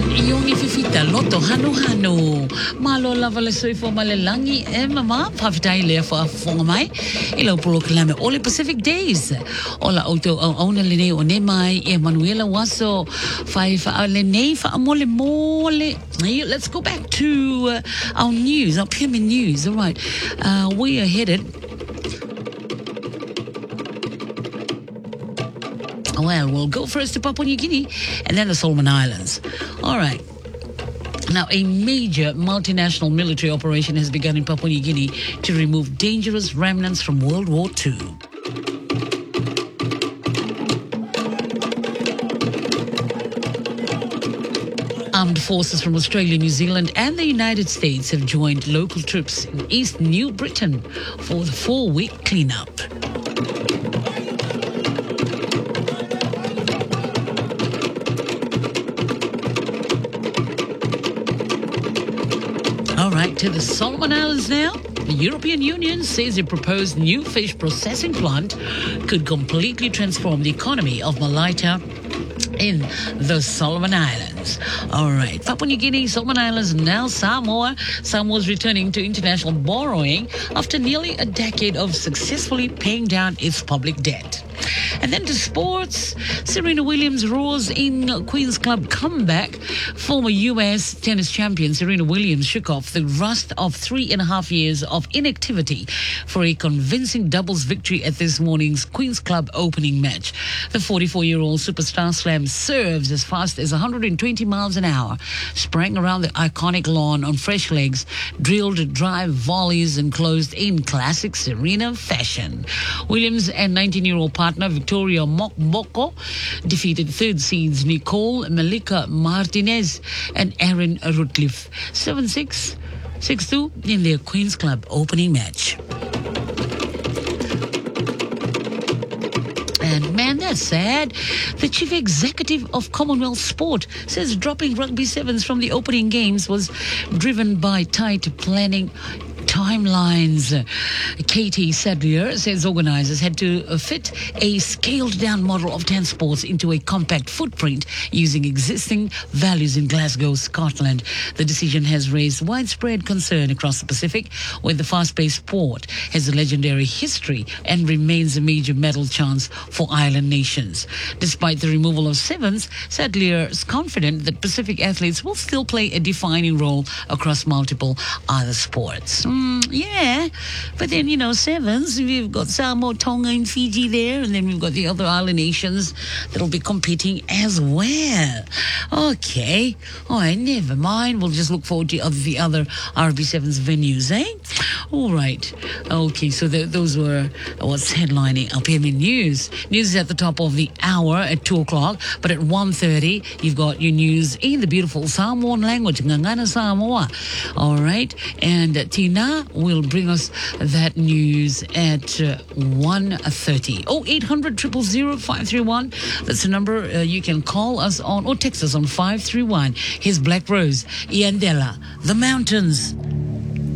Iyong ififita loto hanu-hanu. Malo lava le soifo malelangi mama pavitai le fa fongamai. Ilo proclame all Pacific Days. Ola auto ona lene one mai Manuela Waso five lene fa amole mole. Let's go back to our news, our PMN news. All right, we are headed. Well, we'll go first to Papua New Guinea and then the Solomon Islands. All right. Now, a major multinational military operation has begun in Papua New Guinea to remove dangerous remnants from World War II. Armed forces from Australia, New Zealand and the United States have joined local troops in East New Britain for the 4-week cleanup. To the Solomon Islands now. The European Union says a proposed new fish processing plant could completely transform the economy of Malaita in the Solomon Islands. All right. Papua New Guinea, Solomon Islands, now Samoa. Samoa's returning to international borrowing after nearly a decade of successfully paying down its public debt. And then to sports, Serena Williams roars in Queen's Club comeback. Former U.S. tennis champion Serena Williams shook off the rust of 3.5 years of inactivity for a convincing doubles victory at this morning's Queen's Club opening match. The 44-year-old superstar slammed serves as fast as 120 miles an hour, sprang around the iconic lawn on fresh legs, drilled drive volleys, and closed in classic Serena fashion. Williams and 19-year-old partner Victoria Mokboko defeated third seeds Nicole Malika Martinez and Aaron Rutliff 7-6, 6-2 in their Queen's Club opening match. And man, that's sad. The chief executive of Commonwealth Sport says dropping rugby sevens from the opening games was driven by tight planning timelines. Katie Sadlier says organisers had to fit a scaled-down model of 10 sports into a compact footprint using existing values in Glasgow, Scotland. The decision has raised widespread concern across the Pacific, where the fast-paced sport has a legendary history and remains a major medal chance for island nations. Despite the removal of sevens, Sadlier is confident that Pacific athletes will still play a defining role across multiple other sports. Yeah, but then, sevens, we've got Samoa, Tonga and Fiji there, and then we've got the other island nations that'll be competing as well. Okay, all right, never mind. We'll just look forward to the other RB7's venues, eh? All right. Okay, so those were what's headlining our PMN News. News is at the top of the hour at 2 o'clock, but at 1:30, you've got your news in the beautiful Samoan language, Ngangana Samoa. All right, and Tina will bring us that news at 1:30. 0800 000 531. That's the number you can call us on or text us on 531. Here's Black Rose, Iandela, The Mountains.